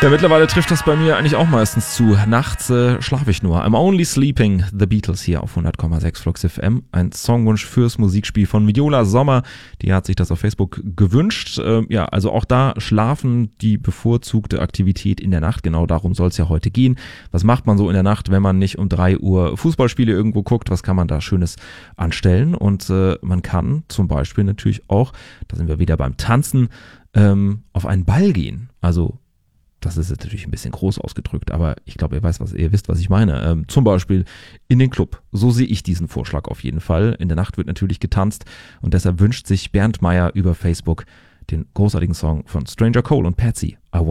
Ja, mittlerweile trifft das bei mir eigentlich auch meistens zu. Nachts schlafe ich nur. I'm Only Sleeping, The Beatles hier auf 100,6 Flux FM. Ein Songwunsch fürs Musikspiel von Viola Sommer. Die hat sich das auf Facebook gewünscht. Ja, also auch da Schlafen die bevorzugte Aktivität in der Nacht. Genau darum soll es ja heute gehen. Was macht man so in der Nacht, wenn man nicht um 3 Uhr Fußballspiele irgendwo guckt? Was kann man da Schönes anstellen? Und man kann zum Beispiel natürlich auch, da sind wir wieder beim Tanzen, auf einen Ball gehen. Also das ist jetzt natürlich ein bisschen groß ausgedrückt, aber ich glaube, ihr wisst, was ich meine. Zum Beispiel in den Club. So sehe ich diesen Vorschlag auf jeden Fall. In der Nacht wird natürlich getanzt und deshalb wünscht sich Bernd Meyer über Facebook den großartigen Song von Stranger Cole und Patsy, I Want